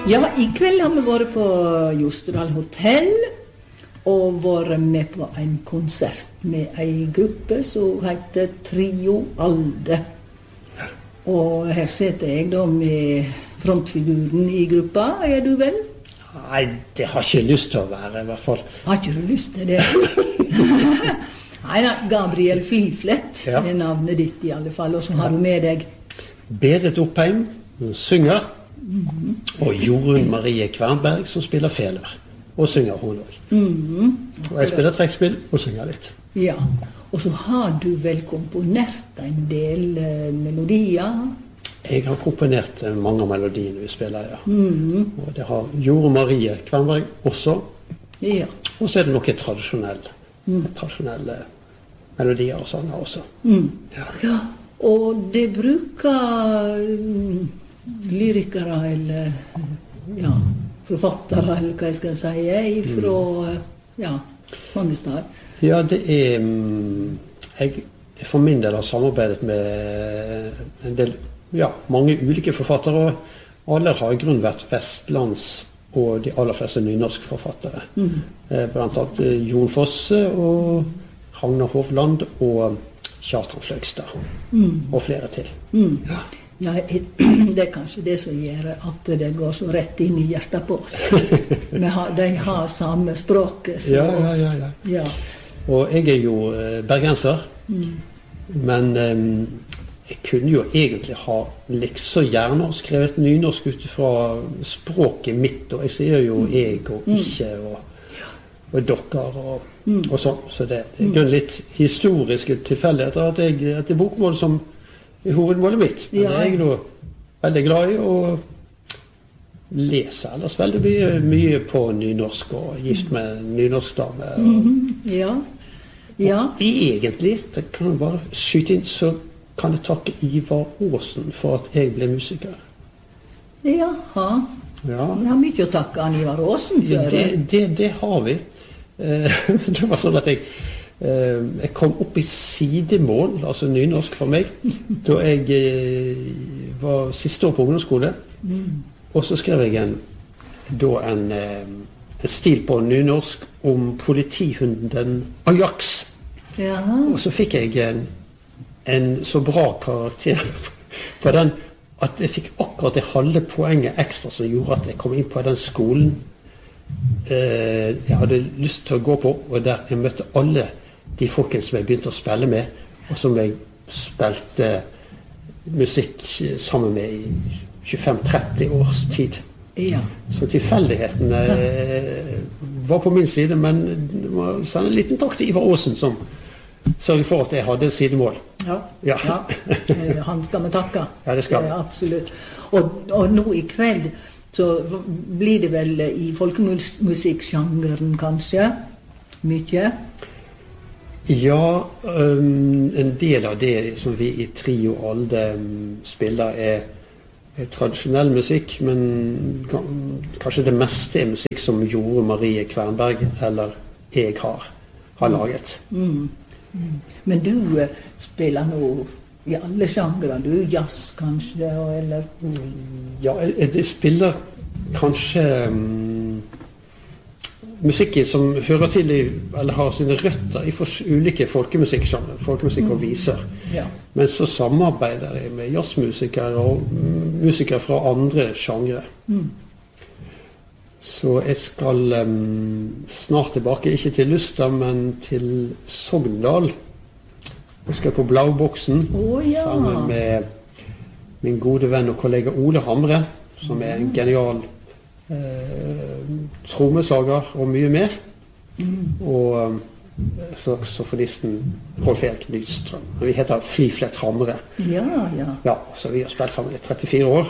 Ja, i kveld har vi vært på Jostedal Hotel og vært med på en konsert med en gruppe som heter Trio Alde. Og her sitter jeg da med frontfiguren i gruppa, du vel? Nei, det har ikke lyst til å være, i hvert fall. Har ikke du lyst til det? Nei, Gabriel Fliflet er navnet ditt i alle fall, og så har du med deg Berit Oppheim, hun synger, og Jorunn Marie Kvernberg, som spiller feler, og synger hun også. Og jeg spiller trekkspill og synger litt. Ja, og så har du vel komponert en del melodier? Jeg har komponert mange av melodiene vi spiller, ja. Og det har Jorunn Marie Kvernberg også. Ja. Og så er det noen tradisjonelle melodier og sanger også. Ja, og det bruker lyrikere eller forfattere, eller hva jeg skal si, fra mange steder. Ja, det er jeg for min del har samarbeidet med en del, mange ulike forfattere, og alle har i grunnen vært vestlands og de aller fleste nynorsk forfattere. Blant annet Jon Fosse og Ragnar Hovland og Kjartan Fløgstad og flere til. Ja, det er kanskje det som gjør at det går så rett inn i hjertet på oss. De har samme språket som oss. Ja. Og jeg er jo bergenser, men jeg kunne jo egentlig ha liksom gjerne skrevet nynorsk ut fra språket mitt, og jeg sier jo jeg og ikke og dere og sånn, så det er litt historiske tilfeldigheter at det er bokmål som er hovedmålet mitt. Men jeg er jo veldig glad i å lese ellers veldig mye på nynorsk og gift med nynorskdame. Og egentlig, det kan jeg bare skyte inn, så kan jeg takke Ivar Aasen for at jeg ble musiker. Jaha. Ja. Vi har mye å takke han Ivar Aasen for. Det har vi. Det var sånn at jeg kom opp i sidemål, altså nynorsk for meg, da jeg var siste år på ungdomsskole. Og så skrev jeg en stil på nynorsk om politihunden Ajax. Og så fikk jeg en så bra karakter på den, at jeg fikk akkurat det halve poenget ekstra som gjorde at jeg kom inn på den skolen jeg hadde lyst til å gå på, og der jeg møtte alle de folkene som jeg begynte å spille med, og som jeg spilte musikk sammen med i 25-30 års tid. Så tilfeldighetene var på min side, men det var en liten takk til Ivar Aasen som sørget for at jeg hadde sidemål. Ja. Han skal vi takke. Ja, det skal. Absolutt. Og nå i kveld så blir det vel i folkemusikksjangeren kanskje mye? Ja, en del av det som vi i Trio Alde spiller er tradisjonell musikk, men kanskje det meste er musikk som Jorunn Marie Kvernberg eller jeg har laget. Men du spiller nå i alle sjangere, du jazz kanskje, eller? Ja, jeg spiller kanskje musikk som hører til eller har sine røtter i ulike folkemusikksjanger, folkemusikk og viser. Men så samarbeider jeg med jazzmusikere og musikere fra andre sjangere. Så jeg skal snart tilbake, ikke til Luster, men til Sogndal. Jeg skal på Blauboksen sammen med min gode venn og kollega Ole Hamre, som er en genial trommeslager og mye mer. Og saksofonisten Rolf Erik Nystrøm. Vi heter Fliflet Hamre. Ja, så vi har spilt sammen i 34 år.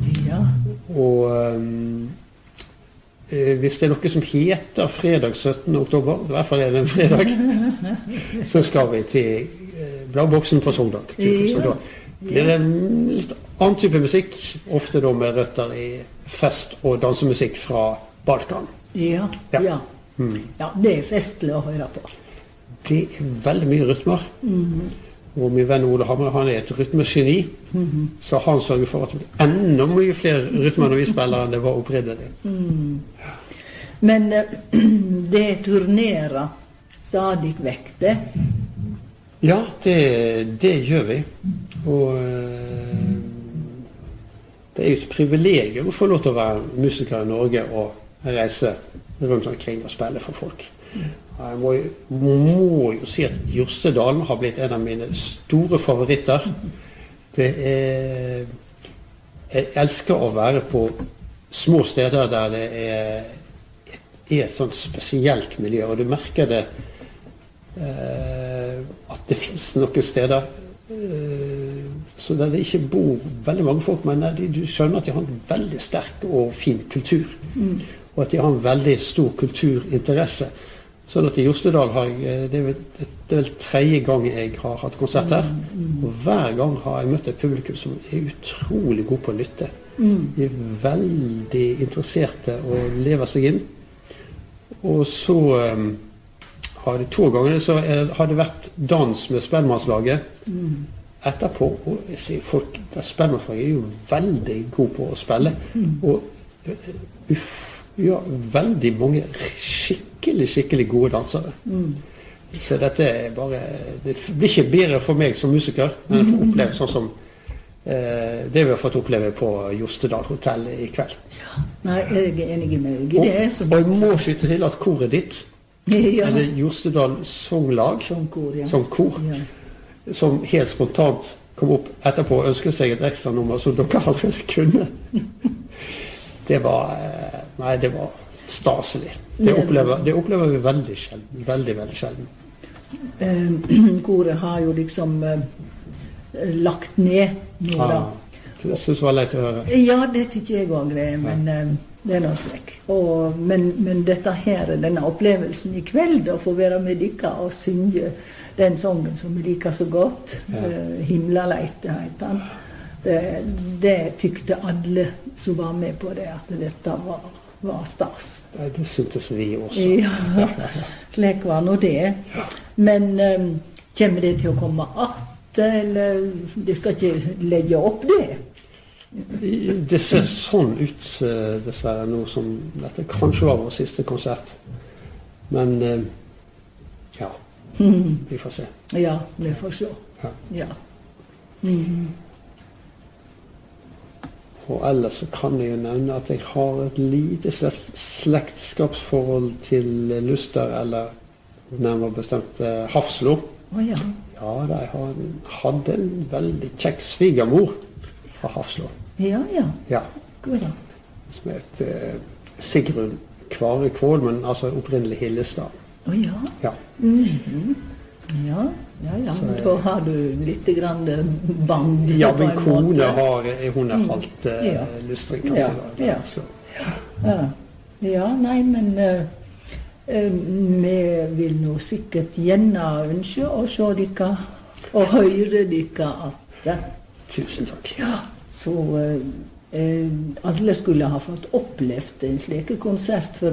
Og hvis det er noe som heter fredag 17. oktober, i hvert fall er det en fredag, så skal vi til Blauboksen på Sogndal. Så da blir det en litt annen type musikk, ofte da med røtter i fest- og dansemusikk fra Balkan. Ja, det er festlig å høre på. Det er veldig mye rytmer. Og min venn Ole Hammer, han et rytmegeni, så han sørger for at det blir enda mye flere rytmer når vi spiller enn det var opprinnelig. Men det turnerer stadig vekk det? Ja, det gjør vi. Og det jo et privilegium å få lov til å være musiker i Norge og reise rundt omkring og spille for folk. Jeg må jo si at Jostedalen har blitt en av mine store favoritter. Jeg elsker å være på små steder der det er et sånt spesielt miljø, og du merker det at det finnes noen steder så der det ikke bor veldig mange folk, men du skjønner at de har en veldig sterk og fin kultur, og at de har en veldig stor kulturinteresse. Sånn at i Jostedal det er vel 3. gang jeg har hatt konsert her, og hver gang har jeg møtt et publikum som utrolig god på å lytte. De veldig interesserte og lever seg inn. Og så har det 2 ganger så har det vært dans med Spellemannslaget etterpå, og jeg sier folk, Spellemannslaget jo veldig god på å spille, og ja, veldig mange skikkelig gode dansere. Så dette bare, det blir ikke bedre for meg som musiker, men jeg får oppleve sånn som det vi har fått oppleve på Jostedal Hotel i kveld. Ja, nei, jeg enig med deg. Og jeg må skyte til at koret ditt, eller Jostedal Songlag, som kor, som helt spontant kom opp etterpå og ønsket seg et ekstra nummer som dere allerede kunne. Det var staselig. Det opplever vi veldig sjelden. Veldig sjelden. Koret har jo liksom lagt ned nå da. Det synes jeg var leit å høre. Ja, det tykker jeg også det, men det noe slik. Men dette her, denne opplevelsen i kveld, å få være med dere og synge den sangen som vi liker så godt, Himlaleite heter den. Det tykte alle som var med på det, at dette var stas. Det syntes vi også. Ja, slik var nå det. Men kommer det til å komme att, eller de skal ikke legge opp det? Det ser sånn ut, dessverre, nå som dette kanskje var vår siste konsert. Men ja, vi får se. Ja, vi får se. Ja. Og ellers så kan jeg jo nevne at jeg har et lite slektskapsforhold til Luster, eller nærmere bestemt Hafslo. Ja. Ja, jeg hadde en veldig kjekk svigermor fra Hafslo. Ja. God da. Som het Sigrun Kvare Kvål, men altså opprinnelig Hillestad. Ja. Ja. Ja. Da har du litt grann band. Ja, min kone hun halvt lystring, kanskje. Ja, nei, men vi vil nå sikkert gjerne ønske å se dere og høre dere at Tusen takk. Ja, så alle skulle ha fått opplevd en slik konsert for